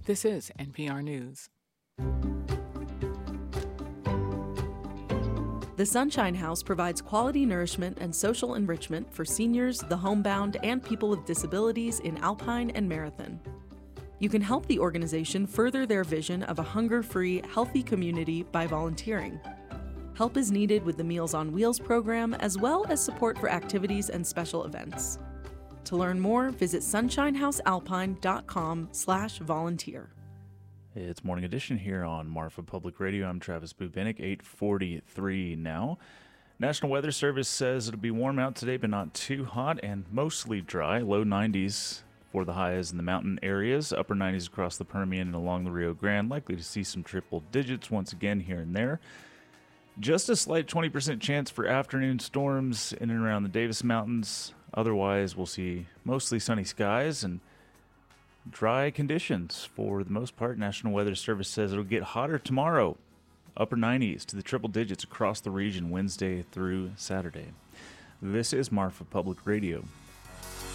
This is NPR News. The Sunshine House provides quality nourishment and social enrichment for seniors, the homebound, and people with disabilities in Alpine and Marathon. You can help the organization further their vision of a hunger-free, healthy community by volunteering. Help is needed with the Meals on Wheels program, as well as support for activities and special events. To learn more, visit sunShineHouseAlpine.com/volunteer. It's Morning Edition here on Marfa Public Radio. I'm Travis Bubenick, 8:43 now. National Weather Service says it'll be warm out today, but not too hot and mostly dry. Low 90s for the highs in the mountain areas, upper 90s across the Permian and along the Rio Grande. Likely to see some triple digits once again here and there. Just a slight 20% chance for afternoon storms in and around the Davis Mountains. Otherwise, we'll see mostly sunny skies and dry conditions for the most part. National Weather Service says it'll get hotter tomorrow. Upper 90s to the triple digits across the region Wednesday through Saturday. This is Marfa Public Radio.